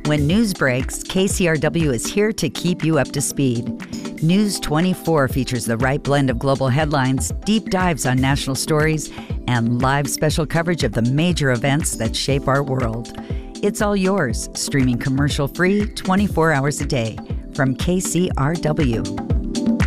When news breaks, KCRW is here to keep you up to speed. News 24 features the right blend of global headlines, deep dives on national stories, and live special coverage of the major events that shape our world. It's all yours, streaming commercial-free 24 hours a day from KCRW.